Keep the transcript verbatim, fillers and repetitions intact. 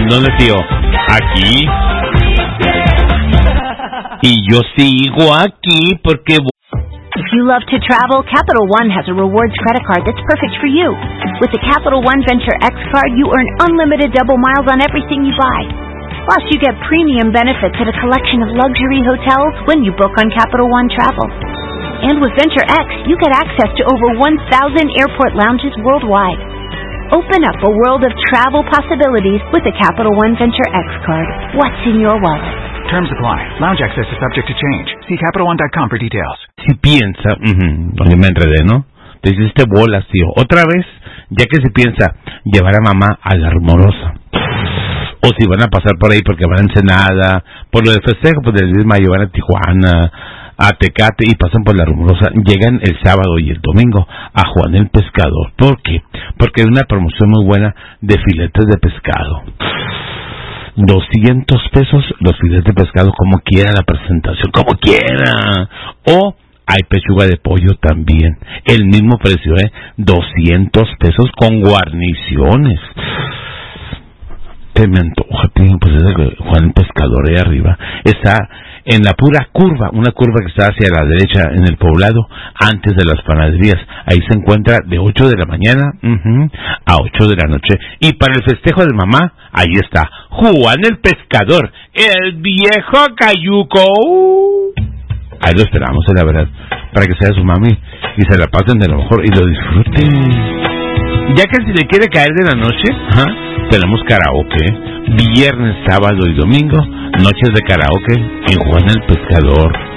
dónde, tío? Aquí. Y yo sigo aquí porque... If you love to travel, Capital One has a rewards credit card that's perfect for you. With the Capital One Venture X card, you earn unlimited double miles on everything you buy. Plus, you get premium benefits at a collection of luxury hotels when you book on Capital One Travel. And with Venture X, you get access to over one thousand airport lounges worldwide. Open up a world of travel possibilities with the Capital One Venture X card. What's in your wallet? Terms apply. Lounge access is subject to change. See Capital One dot com for details. Si piensa, uh-huh, porque me enredé, ¿no? Te hiciste bolas, tío. Otra vez, ya que se piensa llevar a mamá a la Rumorosa. O si van a pasar por ahí porque van a Ensenada, por lo del festejo, pues del diez de mayo van a Tijuana, a Tecate y pasan por la Rumorosa. Llegan el sábado y el domingo a Juan el Pescador. ¿Por qué? Porque hay una promoción muy buena de filetes de pescado. doscientos pesos los filetes de pescado, como quiera la presentación, como quiera. O hay pechuga de pollo también, el mismo precio, ¿eh? doscientos pesos con guarniciones. Te me antoja, tío, pues ese Juan el Pescador ahí arriba. Está en la pura curva, una curva que está hacia la derecha en el poblado, antes de las panaderías. Ahí se encuentra de ocho de la mañana uh-huh, a ocho de la noche. Y para el festejo de mamá, ahí está Juan el Pescador, el viejo cayuco. Ahí lo esperamos, la verdad, para que sea su mami y se la pasen de lo mejor y lo disfruten. Ya que si le quiere caer de la noche, ¿ah? Tenemos karaoke, viernes, sábado y domingo, noches de karaoke en Juan el Pescador.